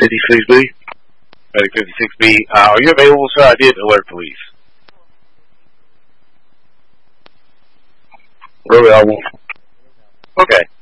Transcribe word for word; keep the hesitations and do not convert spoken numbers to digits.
fifty-six B? Medic fifty-six B, uh, are you available, sir? I did alert police. Really, I won't. Okay.